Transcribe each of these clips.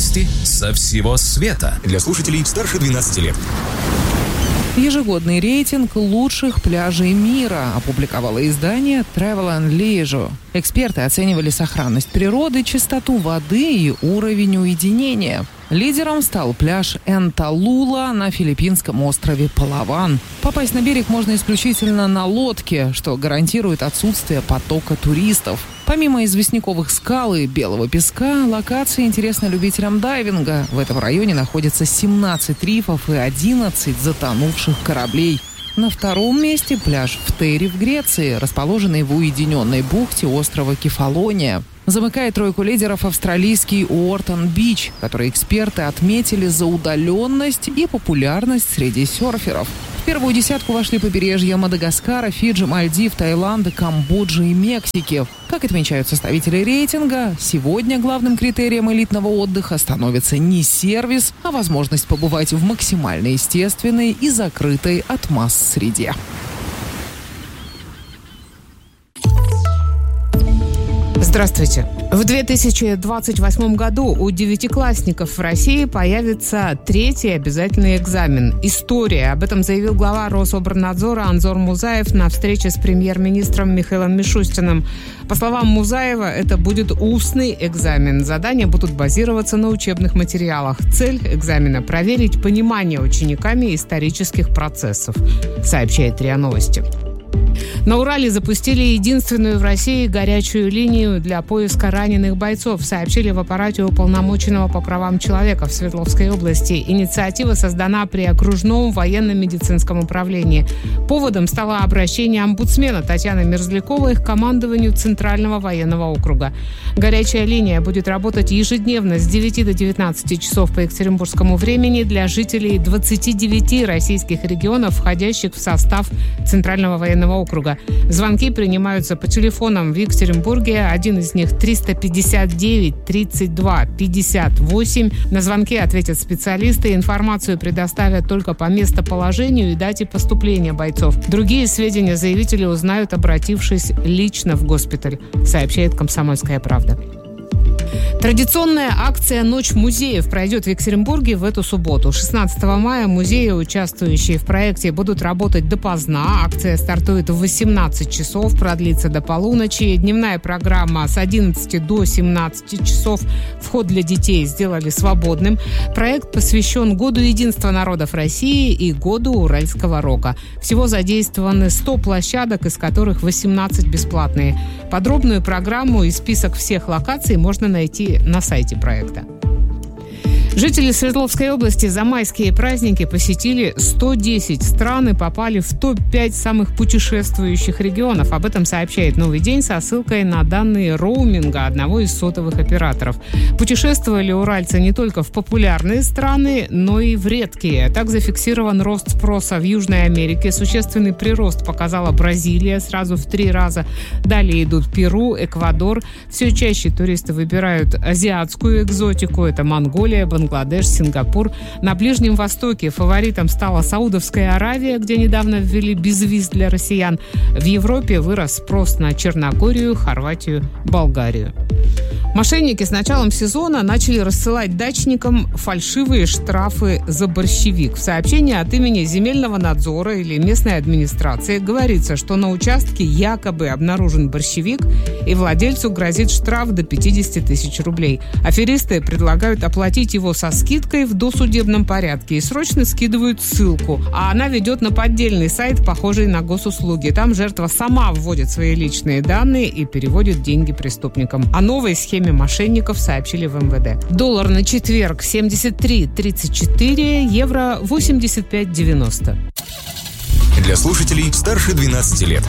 Новости со всего света. Для слушателей старше 12 лет. Ежегодный рейтинг лучших пляжей мира опубликовало издание Travel and Leisure. Эксперты оценивали сохранность природы, чистоту воды и уровень уединения. Лидером стал пляж Энталула на филиппинском острове Палаван. Попасть на берег можно исключительно на лодке, что гарантирует отсутствие потока туристов. Помимо известняковых скал и белого песка, локация интересна любителям дайвинга. В этом районе находится 17 рифов и 11 затонувших кораблей. На втором месте пляж в Терри в Греции, расположенный в уединенной бухте острова Кефалония. Замыкает тройку лидеров австралийский Уортон-Бич, который эксперты отметили за удаленность и популярность среди серферов. В первую десятку вошли побережья Мадагаскара, Фиджи, Мальдив, Таиланда, Камбоджи и Мексики. Как отмечают составители рейтинга, сегодня главным критерием элитного отдыха становится не сервис, а возможность побывать в максимально естественной и закрытой от масс среде. Здравствуйте. В 2028 году у девятиклассников в России появится третий обязательный экзамен – история. Об этом заявил глава Рособорнадзора Анзор Музаев на встрече с премьер-министром Михаилом Мишустиным. По словам Музаева, это будет устный экзамен. Задания будут базироваться на учебных материалах. Цель экзамена – проверить понимание учениками исторических процессов, сообщает РИА Новости. На Урале запустили единственную в России горячую линию для поиска раненых бойцов, сообщили в аппарате уполномоченного по правам человека в Свердловской области. Инициатива создана при окружном военно-медицинском управлении. Поводом стало обращение омбудсмена Татьяны Мерзляковой к командованию Центрального военного округа. Горячая линия будет работать ежедневно с 9 до 19 часов по екатеринбургскому времени для жителей 29 российских регионов, входящих в состав Центрального военного округа. Звонки принимаются по телефонам в Екатеринбурге. Один из них 359 32 58. На звонки ответят специалисты. Информацию предоставят только по местоположению и дате поступления бойцов. Другие сведения заявители узнают, обратившись лично в госпиталь, сообщает «Комсомольская правда». Традиционная акция «Ночь музеев» пройдет в Екатеринбурге в эту субботу. 16 мая музеи, участвующие в проекте, будут работать допоздна. Акция стартует в 18 часов, продлится до полуночи. Дневная программа с 11 до 17 часов. Вход для детей сделали свободным. Проект посвящен Году единства народов России и Году уральского рока. Всего задействованы 100 площадок, из которых 18 бесплатные. Подробную программу и список всех локаций можно найти на сайте проекта. Жители Свердловской области за майские праздники посетили 110 стран и попали в топ-5 самых путешествующих регионов. Об этом сообщает «Новый день» со ссылкой на данные роуминга одного из сотовых операторов. Путешествовали уральцы не только в популярные страны, но и в редкие. Так зафиксирован рост спроса в Южной Америке. Существенный прирост показала Бразилия сразу в 3 раза. Далее идут Перу, Эквадор. Все чаще туристы выбирают азиатскую экзотику. Это Монголия, Бангладеш, Сингапур. На Ближнем Востоке фаворитом стала Саудовская Аравия, где недавно ввели безвиз для россиян. В Европе вырос спрос на Черногорию, Хорватию, Болгарию. Мошенники с началом сезона начали рассылать дачникам фальшивые штрафы за борщевик. В сообщении от имени земельного надзора или местной администрации говорится, что на участке якобы обнаружен борщевик, и владельцу грозит штраф до 50 тысяч рублей. Аферисты предлагают оплатить его со скидкой в досудебном порядке и срочно скидывают ссылку. А она ведет на поддельный сайт, похожий на госуслуги. Там жертва сама вводит свои личные данные и переводит деньги преступникам. О новой схеме мошенников сообщили в МВД. Доллар на четверг 73.34, евро 85.90. Для слушателей старше 12 лет.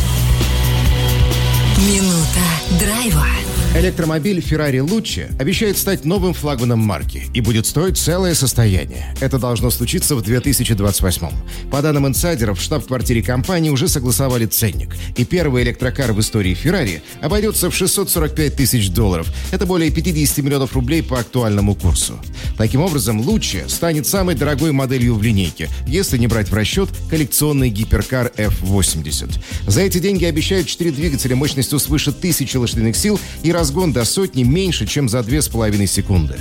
Минута драйва. Электромобиль Ferrari Lucci обещает стать новым флагманом марки и будет стоить целое состояние. Это должно случиться в 2028. По данным инсайдеров, в штаб-квартире компании уже согласовали ценник. И первый электрокар в истории Ferrari обойдется в $645 тысяч. Это более 50 миллионов рублей по актуальному курсу. Таким образом, Lucci станет самой дорогой моделью в линейке, если не брать в расчет коллекционный гиперкар F80. За эти деньги обещают 4 двигателя мощностью свыше 1000 лошадиных сил и разгон до сотни меньше, чем за 2,5 секунды.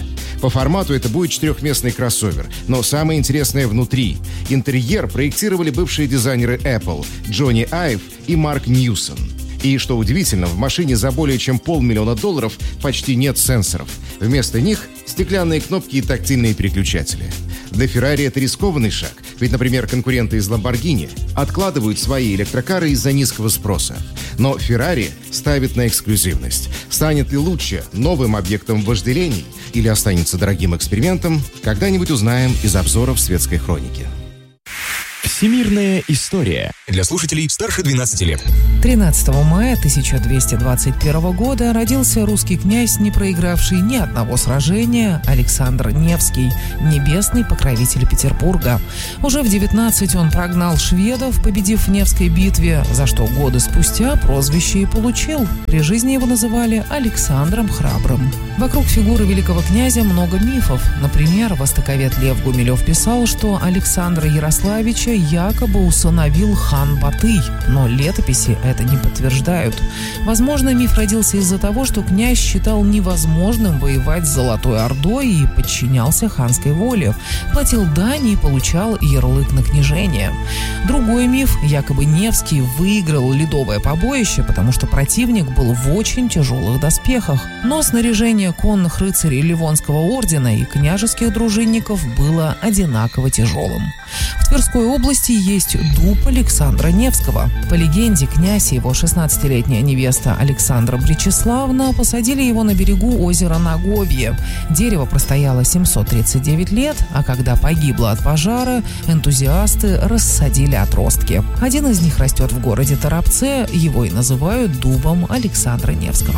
По формату это будет четырехместный кроссовер, но самое интересное внутри. Интерьер проектировали бывшие дизайнеры Apple Джонни Айв и Марк Ньюсон. И, что удивительно, в машине за более чем $500 000 почти нет сенсоров. Вместо них стеклянные кнопки и тактильные переключатели. Для Ferrari это рискованный шаг, ведь, например, конкуренты из Lamborghini откладывают свои электрокары из-за низкого спроса. Но Ferrari ставит на эксклюзивность. Станет ли лучше новым объектом вожделений или останется дорогим экспериментом, когда-нибудь узнаем из обзоров светской хроники. Всемирная история. Для слушателей старше 12 лет. 13 мая 1221 года родился русский князь, не проигравший ни одного сражения, Александр Невский, небесный покровитель Петербурга. Уже в 19 он прогнал шведов, победив в Невской битве, за что годы спустя прозвище и получил. При жизни его называли Александром Храбрым. Вокруг фигуры великого князя много мифов. Например, востоковед Лев Гумилев писал, что Александра Ярославича якобы усыновил хан Батый, но летописи это не подтверждают. Возможно, миф родился из-за того, что князь считал невозможным воевать с Золотой Ордой и подчинялся ханской воле, платил дань и получал ярлык на княжение. Другой миф, якобы Невский выиграл ледовое побоище, потому что противник был в очень тяжелых доспехах, но снаряжение конных рыцарей Ливонского ордена и княжеских дружинников было одинаково тяжелым. В Тверской области есть дуб Александра Невского. По легенде, князь и его 16-летняя невеста Александра Бречеславна посадили его на берегу озера Наговье. Дерево простояло 739 лет, а когда погибло от пожара, энтузиасты рассадили отростки. Один из них растет в городе Торопце, его и называют дубом Александра Невского.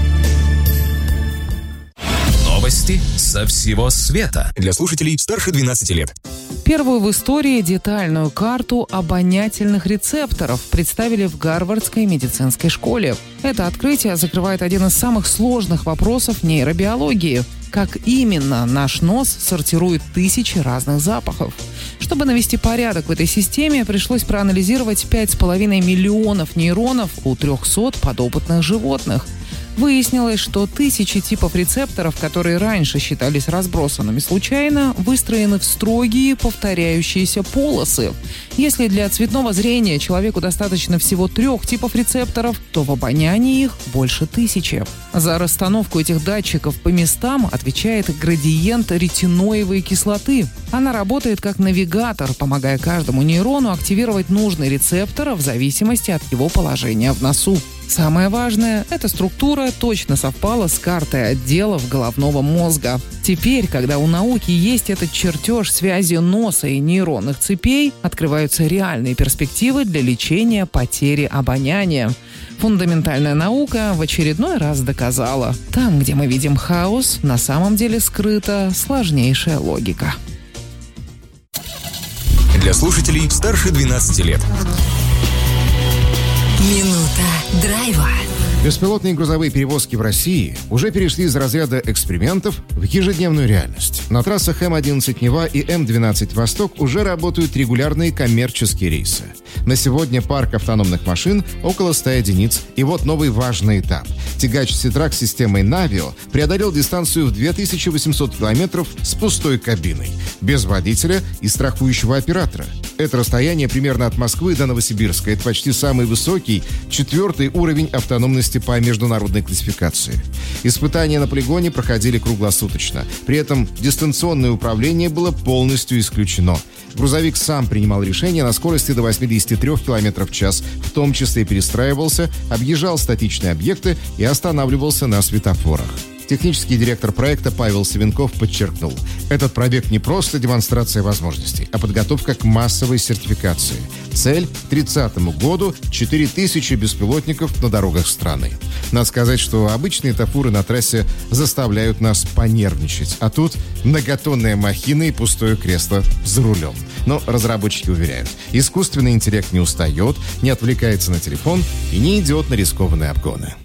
Новости со всего света. Для слушателей старше 12 лет. Первую в истории детальную карту обонятельных рецепторов представили в Гарвардской медицинской школе. Это открытие закрывает один из самых сложных вопросов нейробиологии. Как именно наш нос сортирует тысячи разных запахов? Чтобы навести порядок в этой системе, пришлось проанализировать 5,5 миллионов нейронов у 300 подопытных животных. Выяснилось, что тысячи типов рецепторов, которые раньше считались разбросанными случайно, выстроены в строгие повторяющиеся полосы. Если для цветного зрения человеку достаточно всего 3 типов рецепторов, то в обонянии их больше 1000. За расстановку этих датчиков по местам отвечает градиент ретиноевой кислоты. Она работает как навигатор, помогая каждому нейрону активировать нужный рецептор в зависимости от его положения в носу. Самое важное, эта структура точно совпала с картой отделов головного мозга. Теперь, когда у науки есть этот чертеж связи носа и нейронных цепей, открываются реальные перспективы для лечения потери обоняния. Фундаментальная наука в очередной раз доказала: там, где мы видим хаос, на самом деле скрыта сложнейшая логика. Для слушателей старше 12 лет. Минута драйва. Беспилотные грузовые перевозки в России уже перешли из разряда экспериментов в ежедневную реальность. На трассах М11 Нева и М12 Восток уже работают регулярные коммерческие рейсы. На сегодня парк автономных машин около 100 единиц. И вот новый важный этап. Тягач Ситрак с системой Навио преодолел дистанцию в 2800 километров с пустой кабиной, без водителя и страхующего оператора. Это расстояние примерно от Москвы до Новосибирска. Это почти самый высокий, 4-й уровень автономности по международной классификации. Испытания на полигоне проходили круглосуточно. При этом дистанционное управление было полностью исключено. Грузовик сам принимал решения на скорости до 83 км в час, в том числе перестраивался, объезжал статичные объекты и останавливался на светофорах. Технический директор проекта Павел Савенков подчеркнул: этот проект не просто демонстрация возможностей, а подготовка к массовой сертификации. Цель к 30 году 4000 беспилотников на дорогах страны. Надо сказать, что обычные топуры на трассе заставляют нас понервничать, а тут многотонная махина и пустое кресло за рулем. Но разработчики уверяют, искусственный интеллект не устает, не отвлекается на телефон и не идет на рискованные обгоны.